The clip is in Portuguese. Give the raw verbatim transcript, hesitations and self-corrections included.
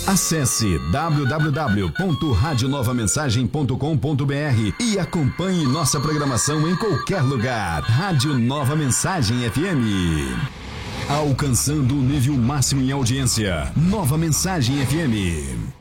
Acesse w w w ponto rádio nova mensagem ponto com ponto b r e acompanhe nossa programação em qualquer lugar. Rádio Nova Mensagem F M. Alcançando o nível máximo em audiência. Nova Mensagem F M.